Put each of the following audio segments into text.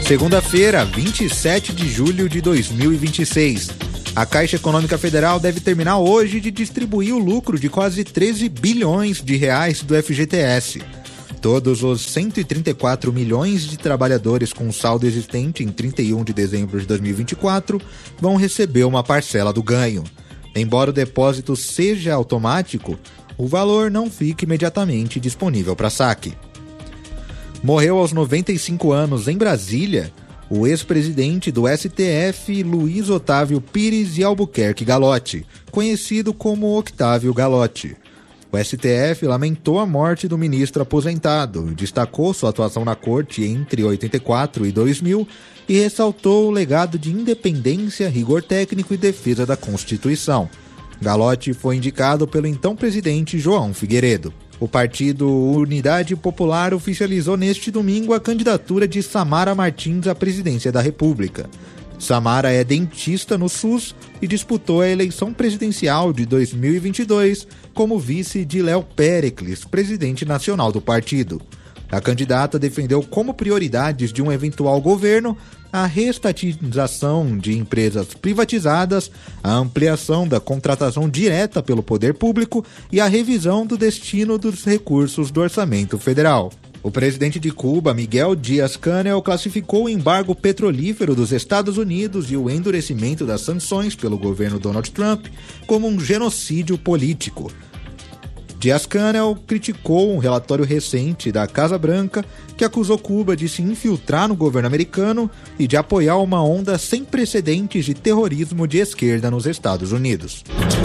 Segunda-feira, 27 de julho de 2026. A Caixa Econômica Federal deve terminar hoje de distribuir o lucro de quase 13 bilhões de reais do FGTS. Todos os 134 milhões de trabalhadores com saldo existente em 31 de dezembro de 2024 vão receber uma parcela do ganho. Embora o depósito seja automático, o valor não fica imediatamente disponível para saque. Morreu aos 95 anos em Brasília o ex-presidente do STF, Luiz Otávio Pires de Albuquerque Galotti, conhecido como Octávio Galotti. O STF lamentou a morte do ministro aposentado, destacou sua atuação na corte entre 84 e 2000 e ressaltou o legado de independência, rigor técnico e defesa da Constituição. Galotti foi indicado pelo então presidente João Figueiredo. O partido Unidade Popular oficializou neste domingo a candidatura de Samara Martins à presidência da República. Samara é dentista no SUS e disputou a eleição presidencial de 2022 como vice de Léo Péricles, presidente nacional do partido. A candidata defendeu como prioridades de um eventual governo a reestatização de empresas privatizadas, a ampliação da contratação direta pelo poder público e a revisão do destino dos recursos do orçamento federal. O presidente de Cuba, Miguel Díaz-Canel, classificou o embargo petrolífero dos Estados Unidos e o endurecimento das sanções pelo governo Donald Trump como um genocídio político. Díaz-Canel criticou um relatório recente da Casa Branca que acusou Cuba de se infiltrar no governo americano e de apoiar uma onda sem precedentes de terrorismo de esquerda nos Estados Unidos.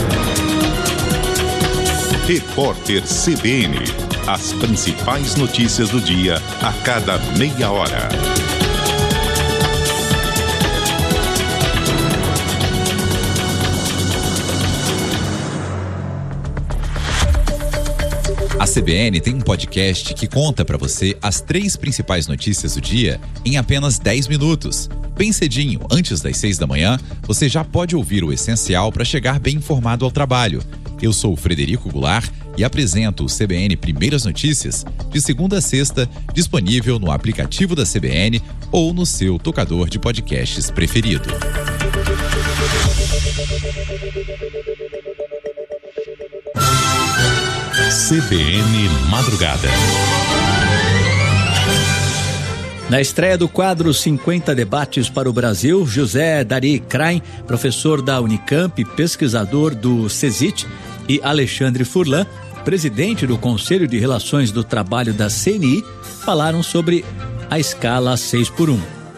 Repórter CBN. As principais notícias do dia a cada meia hora. A CBN tem um podcast que conta para você as 3 principais notícias do dia em apenas 10 minutos. Bem cedinho, antes das 6 da manhã, você já pode ouvir o essencial para chegar bem informado ao trabalho. Eu sou o Frederico Goulart e apresento o CBN Primeiras Notícias de segunda a sexta, disponível no aplicativo da CBN ou no seu tocador de podcasts preferido. CBN Madrugada. Na estreia do quadro 50 Debates para o Brasil, José Dari Krain, professor da Unicamp, pesquisador do CESIT, e Alexandre Furlan, presidente do Conselho de Relações do Trabalho da CNI, falaram sobre a escala 6x1.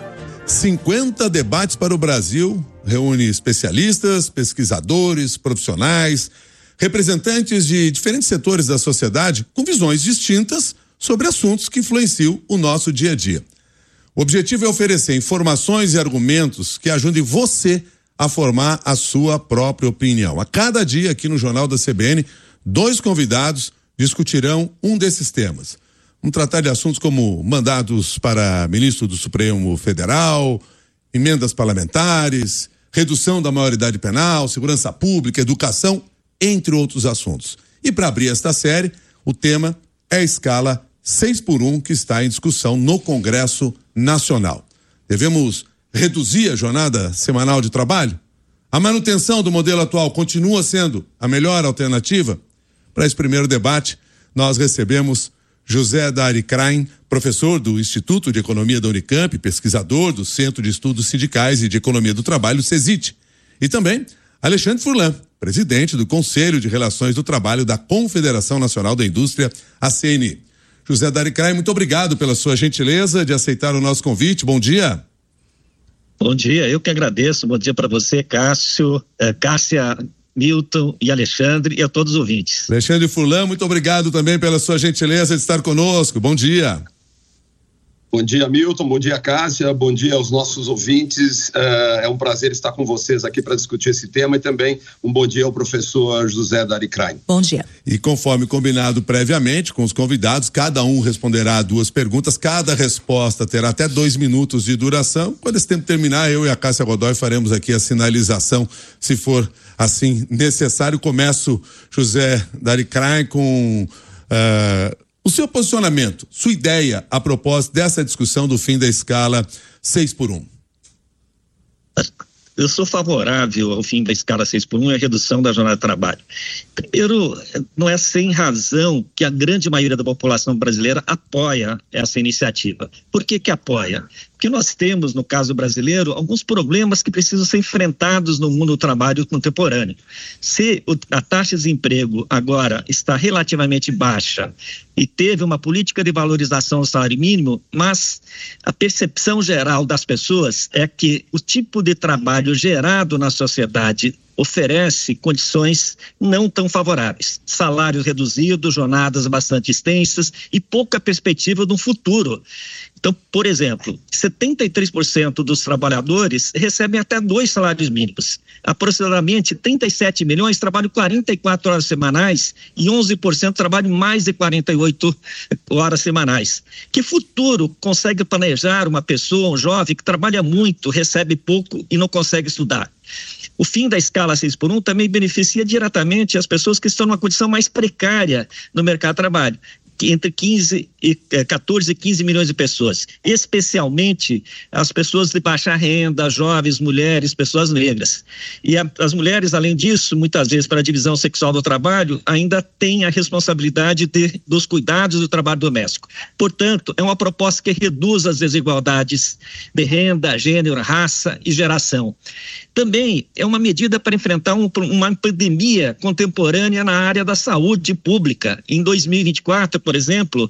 50 Debates para o Brasil reúne especialistas, pesquisadores, profissionais, representantes de diferentes setores da sociedade com visões distintas sobre assuntos que influenciam o nosso dia a dia. O objetivo é oferecer informações e argumentos que ajudem você a formar a sua própria opinião. A cada dia aqui no Jornal da CBN, 2 convidados discutirão um desses temas. Vamos tratar de assuntos como mandados para ministro do Supremo Federal, emendas parlamentares, redução da maioridade penal, segurança pública, educação, entre outros assuntos. E para abrir esta série, o tema é a escala 6x1 que está em discussão no Congresso Nacional. Devemos reduzir a jornada semanal de trabalho? A manutenção do modelo atual continua sendo a melhor alternativa? Para esse primeiro debate, nós recebemos José Dari Krain, professor do Instituto de Economia da Unicamp, pesquisador do Centro de Estudos Sindicais e de Economia do Trabalho, CESIT, e também Alexandre Furlan, presidente do Conselho de Relações do Trabalho da Confederação Nacional da Indústria, a CNI. José Dari Krain, muito obrigado pela sua gentileza de aceitar o nosso convite. Bom dia. Bom dia, eu que agradeço. Bom dia para você, Cássio, Cássia, Milton e Alexandre e a todos os ouvintes. Alexandre Furlan, muito obrigado também pela sua gentileza de estar conosco. Bom dia. Bom dia, Milton. Bom dia, Cássia. Bom dia aos nossos ouvintes. É um prazer estar com vocês aqui para discutir esse tema e também um bom dia ao professor José Dari Krain. Bom dia. E conforme combinado previamente com os convidados, cada um responderá 2 perguntas, cada resposta terá até 2 minutos de duração. Quando esse tempo terminar, eu e a Cássia Godoy faremos aqui a sinalização, se for assim necessário. Começo, José Dari Krain, com O seu posicionamento, sua ideia a propósito dessa discussão do fim da escala 6x1. Eu sou favorável ao fim da escala 6x1 e a redução da jornada de trabalho. Primeiro, não é sem razão que a grande maioria da população brasileira apoia essa iniciativa. Por que apoia? Porque nós temos, no caso brasileiro, alguns problemas que precisam ser enfrentados no mundo do trabalho contemporâneo. Se a taxa de desemprego agora está relativamente baixa e teve uma política de valorização do salário mínimo, mas a percepção geral das pessoas é que o tipo de trabalho gerado na sociedade oferece condições não tão favoráveis. Salários reduzidos, jornadas bastante extensas e pouca perspectiva de um futuro. Então, por exemplo, 73% dos trabalhadores recebem até 2 salários mínimos. Aproximadamente 37 milhões trabalham 44 horas semanais e 11% trabalham mais de 48 horas semanais. Que futuro consegue planejar uma pessoa, um jovem que trabalha muito, recebe pouco e não consegue estudar? O fim da escala 6x1 também beneficia diretamente as pessoas que estão numa condição mais precária no mercado de trabalho, entre 14 e 15 milhões de pessoas, especialmente as pessoas de baixa renda, jovens, mulheres, pessoas negras. E as mulheres, além disso, muitas vezes para a divisão sexual do trabalho, ainda têm a responsabilidade dos cuidados do trabalho doméstico. Portanto, é uma proposta que reduz as desigualdades de renda, gênero, raça e geração. Também é uma medida para enfrentar uma pandemia contemporânea na área da saúde pública. Em 2024, por exemplo,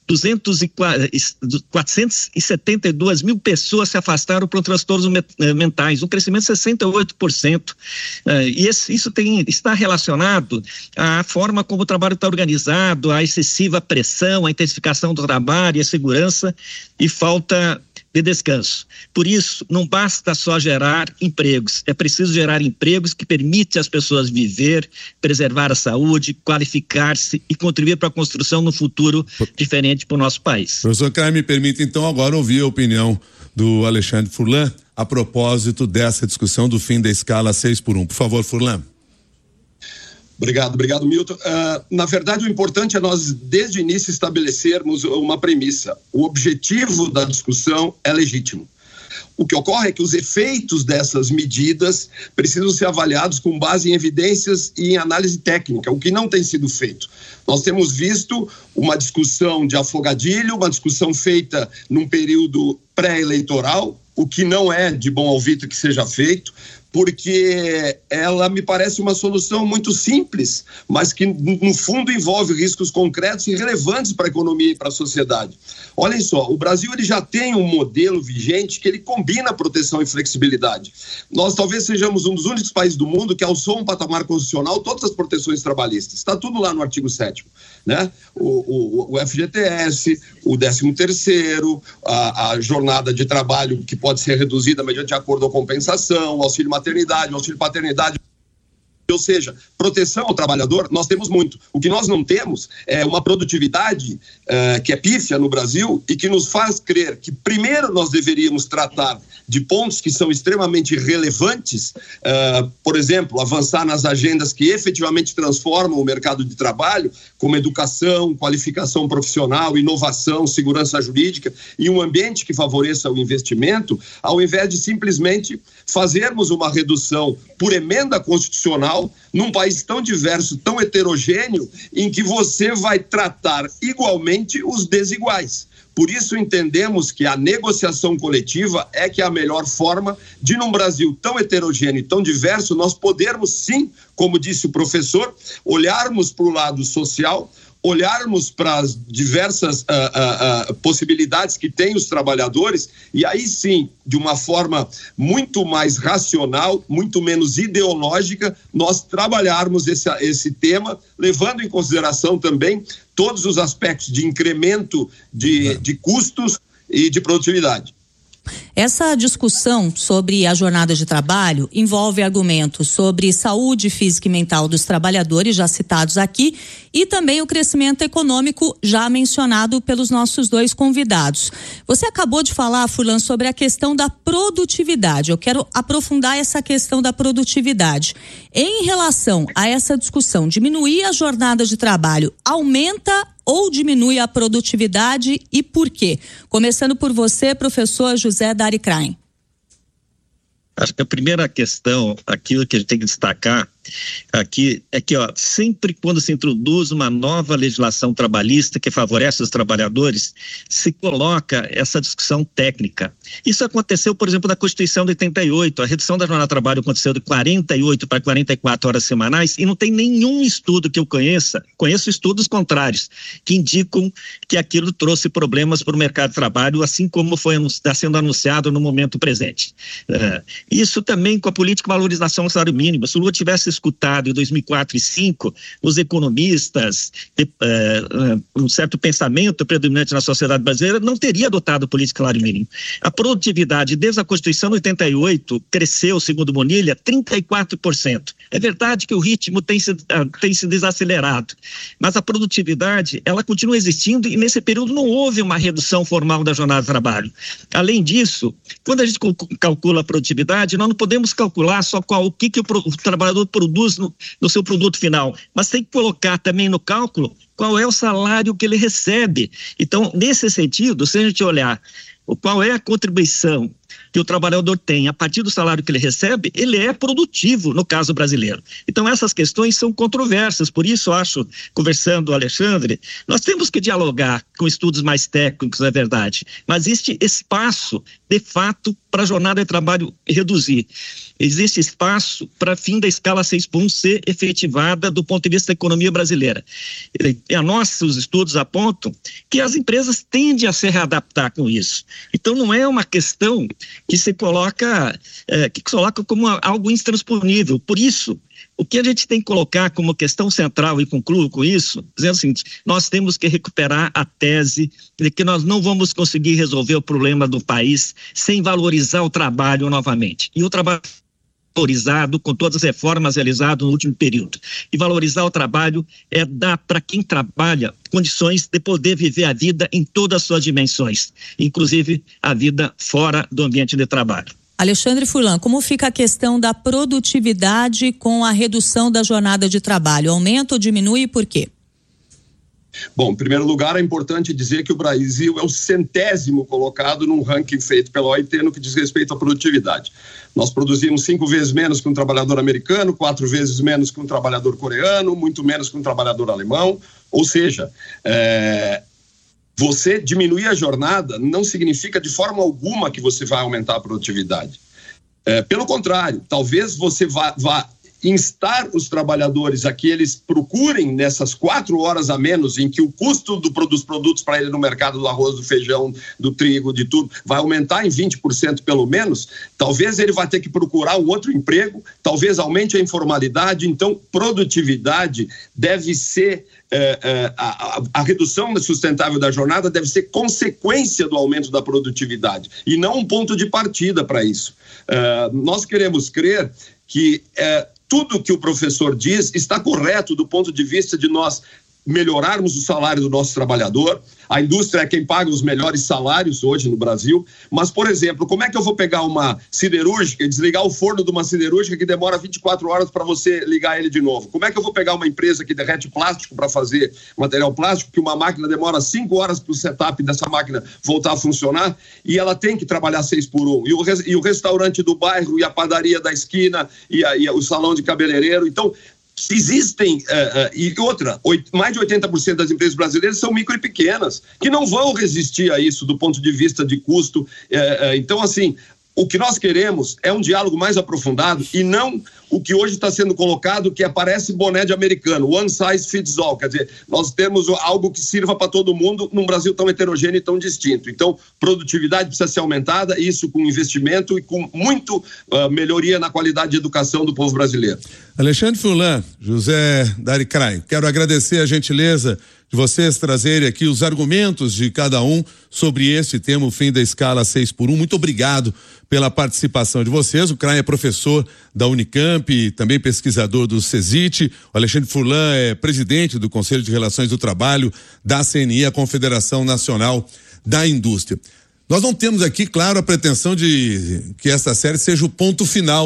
472 mil pessoas se afastaram por transtornos mentais, um crescimento de 68%. E isso está relacionado à forma como o trabalho está organizado, à excessiva pressão, à intensificação do trabalho, à segurança e falta de descanso. Por isso, não basta só gerar empregos, é preciso gerar empregos que permitem às pessoas viver, preservar a saúde, qualificar-se e contribuir para a construção de um futuro diferente para o nosso país. Professor Klein, me permite então agora ouvir a opinião do Alexandre Furlan a propósito dessa discussão do fim da escala 6x1. Por favor, Furlan. Obrigado, Milton. Na verdade, o importante é nós, desde o início, estabelecermos uma premissa. O objetivo da discussão é legítimo. O que ocorre é que os efeitos dessas medidas precisam ser avaliados com base em evidências e em análise técnica, o que não tem sido feito. Nós temos visto uma discussão de afogadilho, uma discussão feita num período pré-eleitoral, o que não é de bom alvito que seja feito, porque ela me parece uma solução muito simples, mas que no fundo envolve riscos concretos e relevantes para a economia e para a sociedade. Olhem só, o Brasil ele já tem um modelo vigente que ele combina proteção e flexibilidade. Nós talvez sejamos um dos únicos países do mundo que alçou um patamar constitucional todas as proteções trabalhistas. Está tudo lá no artigo 7º, né? O FGTS, o 13º, a jornada de trabalho que pode ser reduzida mediante acordo ou compensação, o auxílio maternidade, o auxílio paternidade. Ou seja, proteção ao trabalhador, nós temos muito. O que nós não temos é uma produtividade que é pífia no Brasil e que nos faz crer que primeiro nós deveríamos tratar de pontos que são extremamente relevantes, por exemplo, avançar nas agendas que efetivamente transformam o mercado de trabalho, como educação, qualificação profissional, inovação, segurança jurídica e um ambiente que favoreça o investimento, ao invés de simplesmente fazermos uma redução por emenda constitucional num país tão diverso, tão heterogêneo, em que você vai tratar igualmente os desiguais. Por isso entendemos que a negociação coletiva é que é a melhor forma de, num Brasil tão heterogêneo e tão diverso, nós podermos sim, como disse o professor, olharmos para o lado social, olharmos para as diversas possibilidades que têm os trabalhadores e aí sim, de uma forma muito mais racional, muito menos ideológica, nós trabalharmos esse tema, levando em consideração também todos os aspectos de incremento de custos e de produtividade. Essa discussão sobre a jornada de trabalho envolve argumentos sobre saúde física e mental dos trabalhadores, já citados aqui, e também o crescimento econômico, já mencionado pelos nossos dois convidados. Você acabou de falar, Furlan, sobre a questão da produtividade. Eu quero aprofundar essa questão da produtividade. Em relação a essa discussão, diminuir a jornada de trabalho aumenta ou diminui a produtividade e por quê? Começando por você, professor José Dari Krain. Acho que a primeira questão, aquilo que a gente tem que destacar aqui é que, sempre quando se introduz uma nova legislação trabalhista que favorece os trabalhadores, se coloca essa discussão técnica. Isso aconteceu, por exemplo, na Constituição de 88, a redução da jornada de trabalho aconteceu de 48 para 44 horas semanais e não tem nenhum estudo que eu conheço estudos contrários, que indicam que aquilo trouxe problemas para o mercado de trabalho, assim como está sendo anunciado no momento presente. Isso também com a política de valorização do salário mínimo. Se o Lula tivesse escutado em 2004 e 2005 os economistas, um certo pensamento predominante na sociedade brasileira, não teria adotado a política de salário mínimo. A produtividade desde a Constituição de 88 cresceu, segundo Bonilha, 34%. É verdade que o ritmo tem se desacelerado, mas a produtividade, ela continua existindo e nesse período não houve uma redução formal da jornada de trabalho. Além disso, quando a gente calcula a produtividade, nós não podemos calcular só o que o trabalhador produz no seu produto final, mas tem que colocar também no cálculo qual é o salário que ele recebe. Então, nesse sentido, se a gente olhar qual é a contribuição que o trabalhador tem a partir do salário que ele recebe, ele é produtivo no caso brasileiro. Então essas questões são controversas, por isso acho, conversando, Alexandre, nós temos que dialogar com estudos mais técnicos, é verdade, mas existe espaço, de fato, para a jornada de trabalho reduzir. Existe espaço para fim da escala 6x1 ser efetivada do ponto de vista da economia brasileira. Nossos estudos apontam que as empresas tendem a se readaptar com isso. Então não é uma questão que se coloca como algo intransponível. Por isso, o que a gente tem que colocar como questão central, e concluo com isso, dizendo o seguinte: nós temos que recuperar a tese de que nós não vamos conseguir resolver o problema do país sem valorizar o trabalho novamente. E o trabalho valorizado com todas as reformas realizadas no último período. E valorizar o trabalho é dar para quem trabalha condições de poder viver a vida em todas as suas dimensões, inclusive a vida fora do ambiente de trabalho. Alexandre Furlan, como fica a questão da produtividade com a redução da jornada de trabalho? Aumenta ou diminui e por quê? Bom, em primeiro lugar, é importante dizer que o Brasil é o 100º colocado num ranking feito pela OIT no que diz respeito à produtividade. Nós produzimos 5 vezes menos que um trabalhador americano, 4 vezes menos que um trabalhador coreano, muito menos que um trabalhador alemão. Ou seja, você diminuir a jornada não significa de forma alguma que você vai aumentar a produtividade. Pelo contrário, talvez você vá instar os trabalhadores a que eles procurem nessas 4 horas a menos em que o custo dos produtos para ele no mercado, do arroz, do feijão, do trigo, de tudo, vai aumentar em 20% pelo menos. Talvez ele vá ter que procurar um outro emprego, talvez aumente a informalidade. Então, produtividade deve ser a redução sustentável da jornada deve ser consequência do aumento da produtividade e não um ponto de partida para isso. Nós queremos crer que tudo que o professor diz está correto do ponto de vista de nós melhorarmos o salário do nosso trabalhador. A indústria é quem paga os melhores salários hoje no Brasil, mas, por exemplo, como é que eu vou pegar uma siderúrgica e desligar o forno de uma siderúrgica que demora 24 horas para você ligar ele de novo? Como é que eu vou pegar uma empresa que derrete plástico para fazer material plástico, que uma máquina demora 5 horas para o setup dessa máquina voltar a funcionar, e ela tem que trabalhar 6x1? E o restaurante do bairro, e a padaria da esquina, e o salão de cabeleireiro. Então, existem, e outra, mais de 80% das empresas brasileiras são micro e pequenas, que não vão resistir a isso do ponto de vista de custo. Então, assim, o que nós queremos é um diálogo mais aprofundado e não o que hoje está sendo colocado, que parece boné de americano, one size fits all. Quer dizer, nós temos algo que sirva para todo mundo num Brasil tão heterogêneo e tão distinto. Então, produtividade precisa ser aumentada, isso com investimento e com muito melhoria na qualidade de educação do povo brasileiro. Alexandre Furlan, José Dari Krain, quero agradecer a gentileza de vocês trazerem aqui os argumentos de cada um sobre esse tema, o fim da escala 6x1. Muito obrigado pela participação de vocês. O Krain é professor da Unicamp, também pesquisador do CESIT. O Alexandre Furlan é presidente do Conselho de Relações do Trabalho da CNI, a Confederação Nacional da Indústria. Nós não temos aqui, claro, a pretensão de que essa série seja o ponto final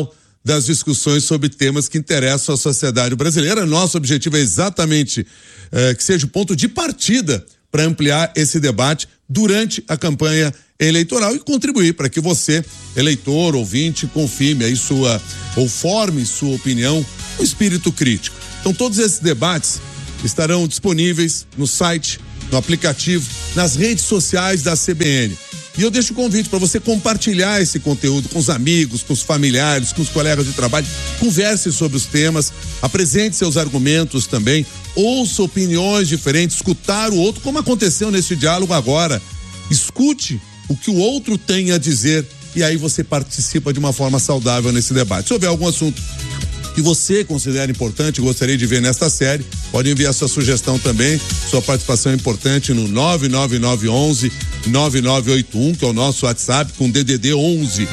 das discussões sobre temas que interessam a sociedade brasileira. Nosso objetivo é exatamente que seja o ponto de partida para ampliar esse debate durante a campanha eleitoral e contribuir para que você, eleitor, ouvinte, confirme aí forme sua opinião com espírito crítico. Então todos esses debates estarão disponíveis no site, no aplicativo, nas redes sociais da CBN. E eu deixo o convite para você compartilhar esse conteúdo com os amigos, com os familiares, com os colegas de trabalho. Converse sobre os temas, apresente seus argumentos também, ouça opiniões diferentes, escutar o outro, como aconteceu nesse diálogo agora. Escute o que o outro tem a dizer e aí você participa de uma forma saudável nesse debate. Se houver algum assunto que você considera importante, gostaria de ver nesta série, pode enviar sua sugestão também, sua participação é importante no 99911-9981, que é o nosso WhatsApp, com DDD 11.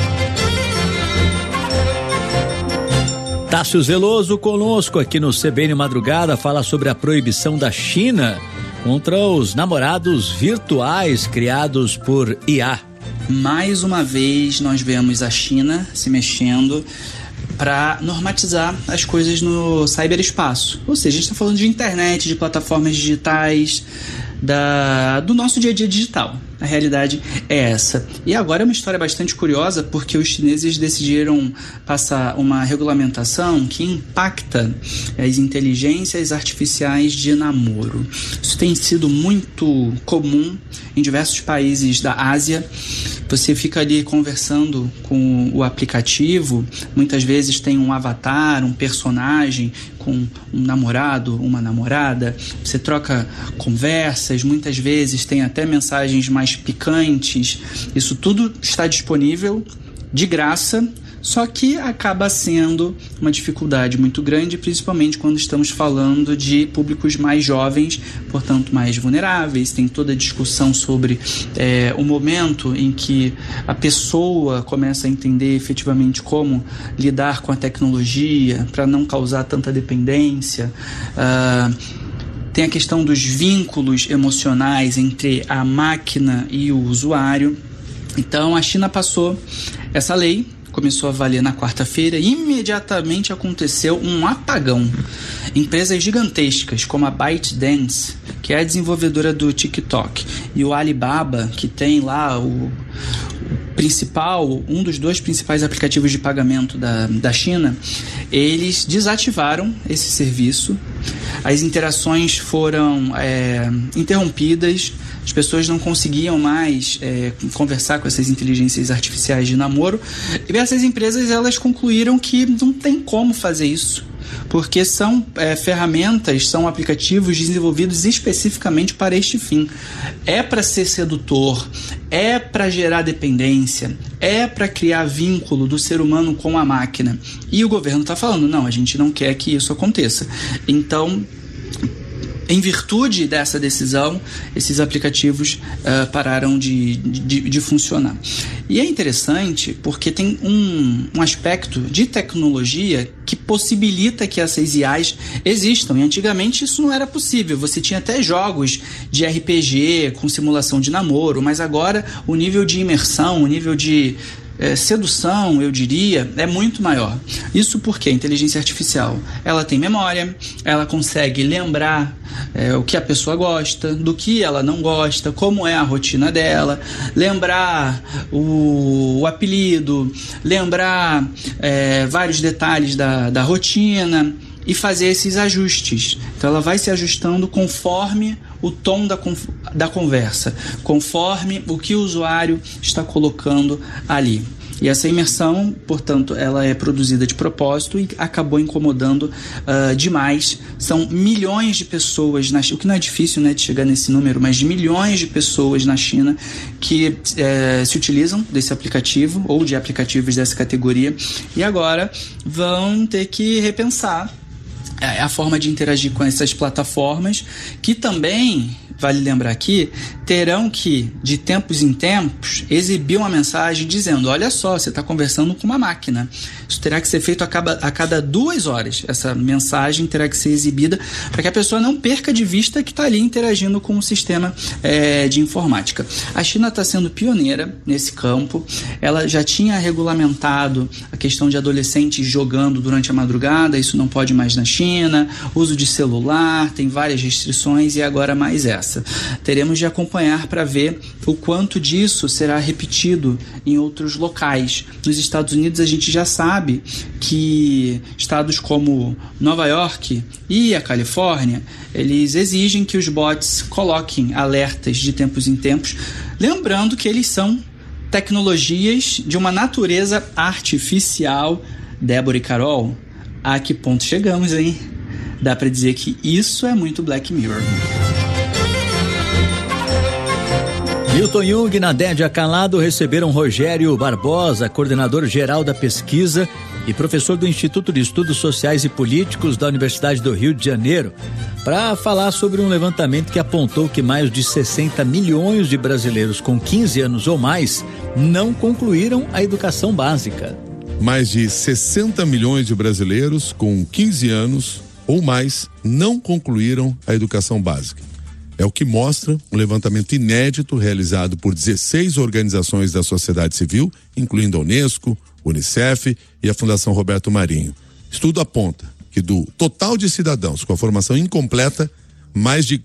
Tássio Zeloso conosco aqui no CBN Madrugada, fala sobre a proibição da China contra os namorados virtuais criados por IA. Mais uma vez nós vemos a China se mexendo para normatizar as coisas no ciberespaço. Ou seja, a gente está falando de internet, de plataformas digitais, do nosso dia a dia digital. A realidade é essa. E agora é uma história bastante curiosa, porque os chineses decidiram passar uma regulamentação que impacta as inteligências artificiais de namoro. Isso tem sido muito comum em diversos países da Ásia. Você fica ali conversando com o aplicativo, muitas vezes tem um avatar, um personagem com um namorado, uma namorada, você troca conversas, muitas vezes tem até mensagens mais picantes. Isso tudo está disponível de graça, só que acaba sendo uma dificuldade muito grande, principalmente quando estamos falando de públicos mais jovens, portanto mais vulneráveis. Tem toda a discussão sobre o momento em que a pessoa começa a entender efetivamente como lidar com a tecnologia para não causar tanta dependência. Tem a questão dos vínculos emocionais entre a máquina e o usuário. Então a China passou essa lei, começou a valer na quarta-feira e imediatamente aconteceu um apagão. Empresas gigantescas como a ByteDance, que é a desenvolvedora do TikTok, e o Alibaba, que tem lá um dos dois principais aplicativos de pagamento da China, eles desativaram esse serviço. As interações foram interrompidas, as pessoas não conseguiam mais conversar com essas inteligências artificiais de namoro, e essas empresas elas concluíram que não tem como fazer isso, porque são ferramentas, são aplicativos desenvolvidos especificamente para este fim. É para ser sedutor, é para gerar dependência, é para criar vínculo do ser humano com a máquina. E o governo está falando, não, a gente não quer que isso aconteça. Então, em virtude dessa decisão, esses aplicativos pararam de funcionar. E é interessante porque tem um aspecto de tecnologia que possibilita que essas IAs existam. E antigamente isso não era possível. Você tinha até jogos de RPG com simulação de namoro, mas agora o nível de imersão, o nível de sedução, eu diria, é muito maior. Isso porque a inteligência artificial, ela tem memória, ela consegue lembrar o que a pessoa gosta, do que ela não gosta, como é a rotina dela, lembrar o apelido, lembrar vários detalhes da rotina e fazer esses ajustes. Então ela vai se ajustando conforme o tom da conversa, conforme o que o usuário está colocando ali. E essa imersão, portanto, ela é produzida de propósito e acabou incomodando demais. São milhões de pessoas, o que não é difícil, né, de chegar nesse número, mas de milhões de pessoas na China que se utilizam desse aplicativo ou de aplicativos dessa categoria e agora vão ter que repensar a forma de interagir com essas plataformas que também vale lembrar aqui, terão que, de tempos em tempos, exibir uma mensagem dizendo: olha só, você está conversando com uma máquina. Isso terá que ser feito a cada 2 horas. Essa mensagem terá que ser exibida para que a pessoa não perca de vista que está ali interagindo com o sistema de informática. A China está sendo pioneira nesse campo. Ela já tinha regulamentado a questão de adolescentes jogando durante a madrugada. Isso não pode mais na China. Uso de celular, tem várias restrições, e agora mais essa. Teremos de acompanhar para ver o quanto disso será repetido em outros locais. Nos Estados Unidos, a gente já sabe que estados como Nova York e a Califórnia, eles exigem que os bots coloquem alertas de tempos em tempos, lembrando que eles são tecnologias de uma natureza artificial. Débora e Carol, a que ponto chegamos, hein? Dá pra dizer que isso é muito Black Mirror. Milton Jung e Nadédia Calado receberam Rogério Barbosa, coordenador geral da pesquisa e professor do Instituto de Estudos Sociais e Políticos da Universidade do Rio de Janeiro, para falar sobre um levantamento que apontou que mais de 60 milhões de brasileiros com 15 anos ou mais não concluíram a educação básica. Mais de 60 milhões de brasileiros com 15 anos ou mais não concluíram a educação básica. É o que mostra um levantamento inédito realizado por 16 organizações da sociedade civil, incluindo a Unesco, Unicef e a Fundação Roberto Marinho. Estudo aponta que do total de cidadãos com a formação incompleta, mais de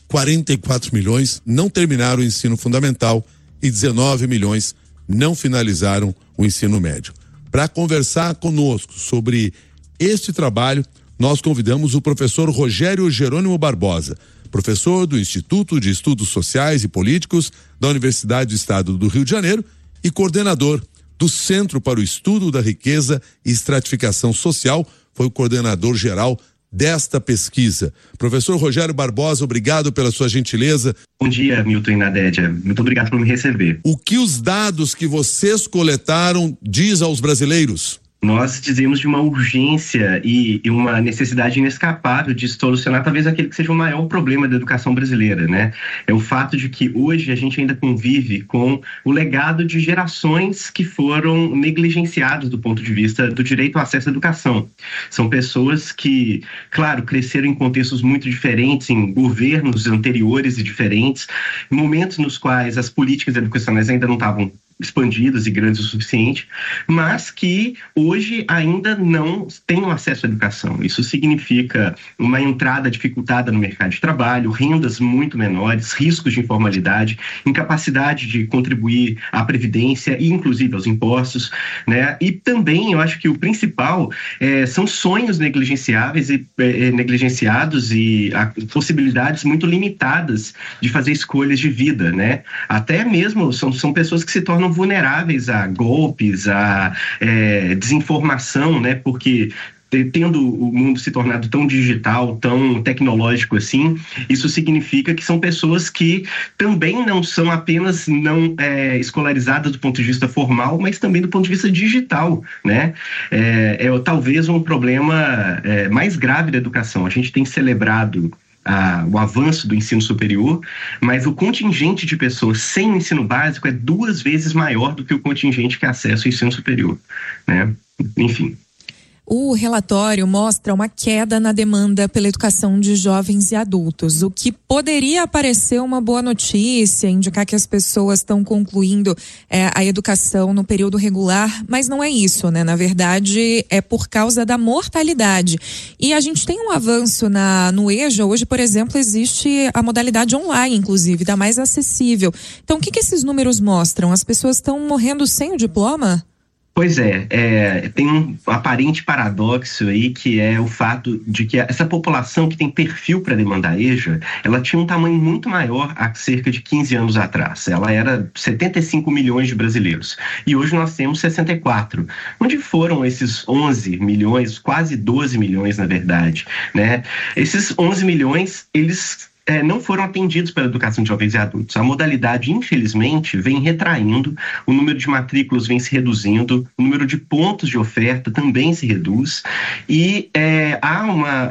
44 milhões não terminaram o ensino fundamental e 19 milhões não finalizaram o ensino médio. Para conversar conosco sobre este trabalho, nós convidamos o professor Rogério Jerônimo Barbosa, professor do Instituto de Estudos Sociais e Políticos da Universidade do Estado do Rio de Janeiro e coordenador do Centro para o Estudo da Riqueza e Estratificação Social, foi o coordenador geral desta pesquisa. Professor Rogério Barbosa, obrigado pela sua gentileza. Bom dia, Milton e Nadédia. Muito obrigado por me receber. O que os dados que vocês coletaram diz aos brasileiros? Nós dizemos de uma urgência e uma necessidade inescapável de solucionar talvez aquele que seja o maior problema da educação brasileira, né? É o fato de que hoje a gente ainda convive com o legado de gerações que foram negligenciadas do ponto de vista do direito ao acesso à educação. São pessoas que, claro, cresceram em contextos muito diferentes, em governos anteriores e diferentes, em momentos nos quais as políticas educacionais ainda não estavam expandidas e grandes o suficiente, mas que hoje ainda não têm acesso à educação. Isso significa uma entrada dificultada no mercado de trabalho, rendas muito menores, riscos de informalidade, incapacidade de contribuir à previdência e inclusive aos impostos, né? E também eu acho que o principal são sonhos negligenciáveis e negligenciados e possibilidades muito limitadas de fazer escolhas de vida, né? Até mesmo são pessoas que se tornam vulneráveis a golpes, a desinformação, né? Porque tendo o mundo se tornado tão digital, tão tecnológico assim, isso significa que são pessoas que também não são apenas não escolarizadas do ponto de vista formal, mas também do ponto de vista digital, né? É talvez um problema mais grave da educação. A gente tem celebrado o avanço do ensino superior, mas o contingente de pessoas sem ensino básico é 2 vezes maior do que o contingente que acessa o ensino superior, né? Enfim. O relatório mostra uma queda na demanda pela educação de jovens e adultos, o que poderia parecer uma boa notícia, indicar que as pessoas estão concluindo a educação no período regular, mas não é isso, né? Na verdade, é por causa da mortalidade. E a gente tem um avanço no EJA. Hoje, por exemplo, existe a modalidade online, inclusive, da mais acessível. Então, o que esses números mostram? As pessoas estão morrendo sem o diploma? Pois tem um aparente paradoxo aí, que é o fato de que essa população que tem perfil para demandar EJA, ela tinha um tamanho muito maior há cerca de 15 anos atrás. Ela era 75 milhões de brasileiros. E hoje nós temos 64. Onde foram esses 11 milhões, quase 12 milhões na verdade, né? Esses 11 milhões, eles não foram atendidos pela educação de jovens e adultos. A modalidade, infelizmente, vem retraindo, o número de matrículas vem se reduzindo, o número de pontos de oferta também se reduz e há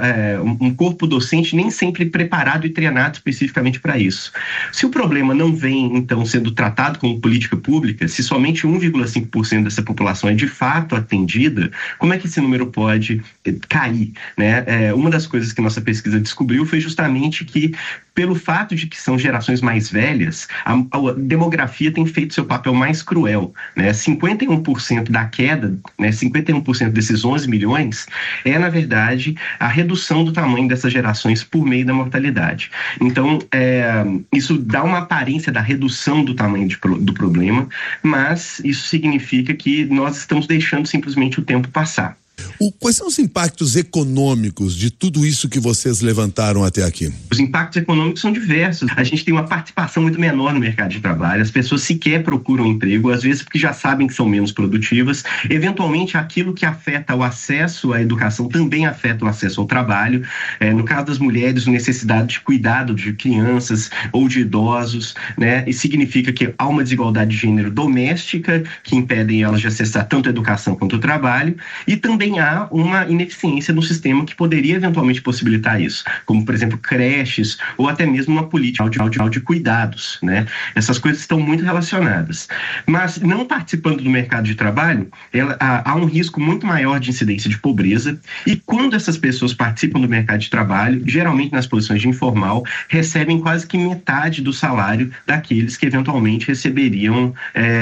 um corpo docente nem sempre preparado e treinado especificamente para isso. Se o problema não vem, então, sendo tratado como política pública, se somente 1,5% dessa população é de fato atendida, como é que esse número pode cair, né? Uma das coisas que nossa pesquisa descobriu foi justamente que, pelo fato de que são gerações mais velhas, a demografia tem feito seu papel mais cruel, né? 51% da queda, né, 51% desses 11 milhões é, na verdade, a redução do tamanho dessas gerações por meio da mortalidade. Então, isso dá uma aparência da redução do tamanho do problema, mas isso significa que nós estamos deixando simplesmente o tempo passar. Quais são os impactos econômicos de tudo isso que vocês levantaram até aqui? Os impactos econômicos são diversos. A gente tem uma participação muito menor no mercado de trabalho. As pessoas sequer procuram emprego, às vezes porque já sabem que são menos produtivas. Eventualmente, aquilo que afeta o acesso à educação também afeta o acesso ao trabalho. No caso das mulheres, a necessidade de cuidado de crianças ou de idosos, né? E significa que há uma desigualdade de gênero doméstica que impedem elas de acessar tanto a educação quanto o trabalho, e também há uma ineficiência no sistema que poderia eventualmente possibilitar isso, como, por exemplo, creches ou até mesmo uma política de cuidados, né? Essas coisas estão muito relacionadas. Mas, não participando do mercado de trabalho, há um risco muito maior de incidência de pobreza, e quando essas pessoas participam do mercado de trabalho, geralmente nas posições de informal, recebem quase que metade do salário daqueles que eventualmente receberiam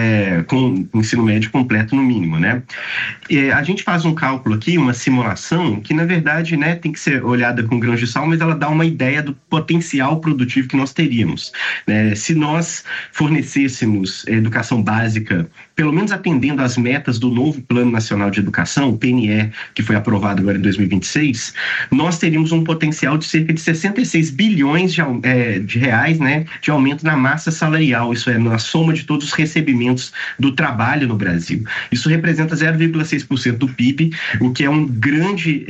com o ensino médio completo no mínimo, né? A gente faz um cálculo aqui, uma simulação, que na verdade, né, tem que ser olhada com grãos de sal, mas ela dá uma ideia do potencial produtivo que nós teríamos, né? Se nós fornecêssemos educação básica, pelo menos atendendo às metas do novo Plano Nacional de Educação, o PNE, que foi aprovado agora em 2026, nós teríamos um potencial de cerca de 66 bilhões de reais, né, de aumento na massa salarial, isso é, na soma de todos os recebimentos do trabalho no Brasil. Isso representa 0,6% do PIB, o que é um grande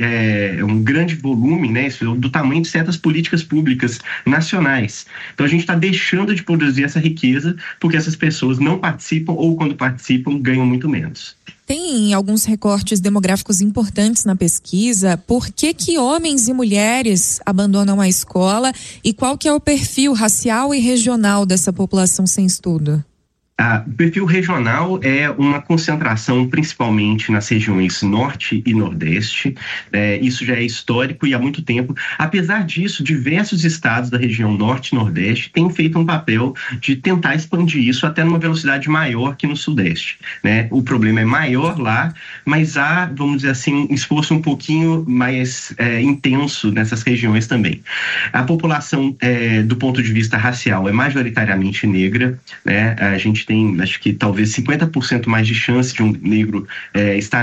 volume, né, do tamanho de certas políticas públicas nacionais. Então a gente está deixando de produzir essa riqueza porque essas pessoas não participam, ou quando participam ganham muito menos. Tem alguns recortes demográficos importantes na pesquisa. Por que homens e mulheres abandonam a escola e qual que é o perfil racial e regional dessa população sem estudo? O perfil regional é uma concentração principalmente nas regiões norte e nordeste. Isso já é histórico e há muito tempo. Apesar disso, diversos estados da região norte e nordeste têm feito um papel de tentar expandir isso até numa velocidade maior que no sudeste, né? O problema é maior lá, mas há, vamos dizer assim, um esforço um pouquinho mais intenso nessas regiões também. A população, do ponto de vista racial, é majoritariamente negra, né? A gente tem, acho que talvez 50% mais de chance de um negro estar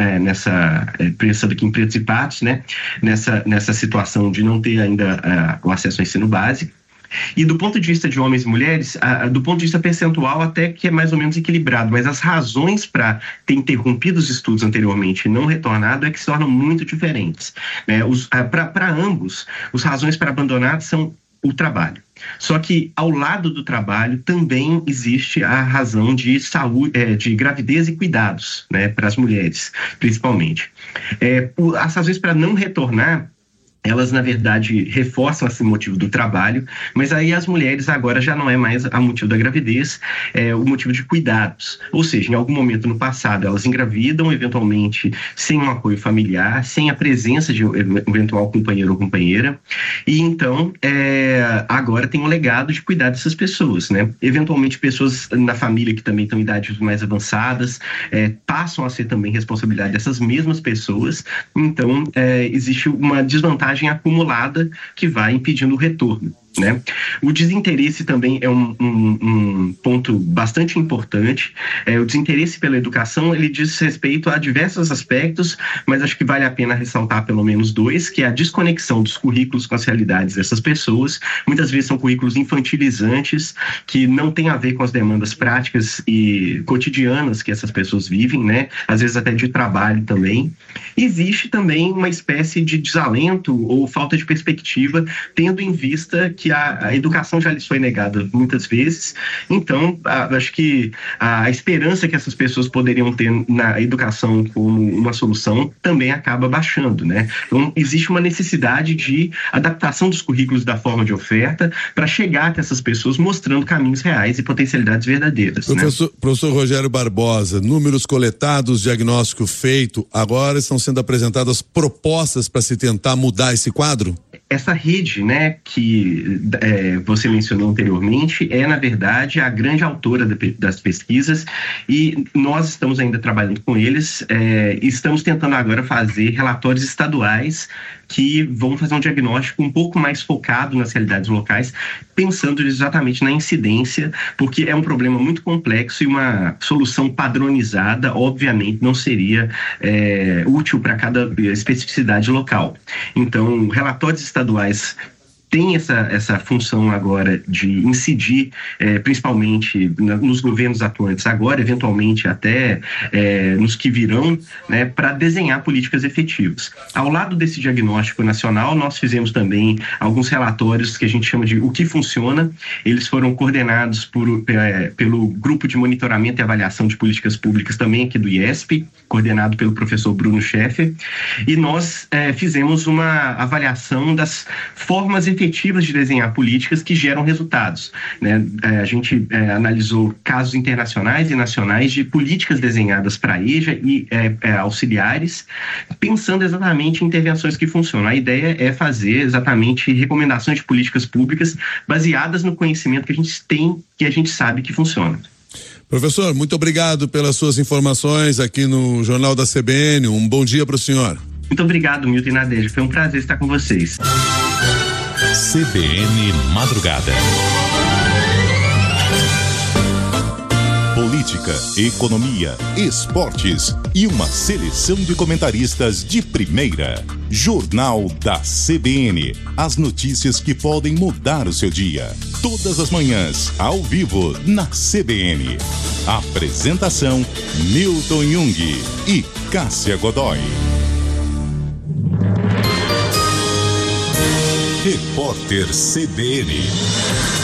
pensando aqui em pretos e pardos, né? Nessa situação de não ter ainda o acesso ao ensino básico. E do ponto de vista de homens e mulheres, do ponto de vista percentual até que é mais ou menos equilibrado, mas as razões para ter interrompido os estudos anteriormente e não retornado é que se tornam muito diferentes, né? Para ambos, as razões para abandonar são o trabalho. Só que ao lado do trabalho também existe a razão de saúde, de gravidez e cuidados, né, para as mulheres, principalmente. As razões para não retornar, elas, na verdade, reforçam esse motivo do trabalho, mas aí as mulheres agora já não é mais o motivo da gravidez, é o motivo de cuidados. Ou seja, em algum momento no passado elas engravidam, eventualmente sem um apoio familiar, sem a presença de um eventual companheiro ou companheira, e então agora tem um legado de cuidar dessas pessoas, né? Eventualmente pessoas na família que também estão em idades mais avançadas passam a ser também responsabilidade dessas mesmas pessoas, então existe uma desvantagem acumulada que vai impedindo o retorno, né? O desinteresse também é um ponto bastante importante. O desinteresse pela educação, ele diz respeito a diversos aspectos, mas acho que vale a pena ressaltar pelo menos dois, que é a desconexão dos currículos com as realidades dessas pessoas. Muitas vezes são currículos infantilizantes, que não têm a ver com as demandas práticas e cotidianas que essas pessoas vivem, né? Às vezes até de trabalho também. Existe também uma espécie de desalento ou falta de perspectiva, tendo em vista que que a educação já lhes foi negada muitas vezes. Então, acho que a esperança que essas pessoas poderiam ter na educação como uma solução também acaba baixando, né? Então, existe uma necessidade de adaptação dos currículos da forma de oferta para chegar até essas pessoas mostrando caminhos reais e potencialidades verdadeiras. Professor Rogério Barbosa, números coletados, diagnóstico feito, agora estão sendo apresentadas propostas para se tentar mudar esse quadro? Essa rede, né, que você mencionou anteriormente, é, na verdade, a grande autora das pesquisas, e nós estamos ainda trabalhando com eles, estamos tentando agora fazer relatórios estaduais que vão fazer um diagnóstico um pouco mais focado nas realidades locais, pensando exatamente na incidência, porque é um problema muito complexo e uma solução padronizada, obviamente, não seria útil para cada especificidade local. Então, relatórios estaduais tem essa função agora de incidir principalmente nos governos atuantes agora, eventualmente até nos que virão, né, para desenhar políticas efetivas. Ao lado desse diagnóstico nacional, nós fizemos também alguns relatórios que a gente chama de O que Funciona. Eles foram coordenados pelo Grupo de Monitoramento e Avaliação de Políticas Públicas também aqui do IESP, coordenado pelo professor Bruno Scheffer, e nós fizemos uma avaliação das formas efetivas de desenhar políticas que geram resultados, né? A gente analisou casos internacionais e nacionais de políticas desenhadas para a EJA e auxiliares, pensando exatamente em intervenções que funcionam. A ideia é fazer exatamente recomendações de políticas públicas baseadas no conhecimento que a gente tem, que a gente sabe que funciona. Professor, muito obrigado pelas suas informações aqui no Jornal da CBN. Um bom dia para o senhor. Muito obrigado, Milton e Nadeja. Foi um prazer estar com vocês. CBN Madrugada. Política, economia, esportes e uma seleção de comentaristas de primeira. Jornal da CBN. As notícias que podem mudar o seu dia. Todas as manhãs, ao vivo, na CBN. Apresentação: Milton Jung e Cássia Godoy. Repórter CBN.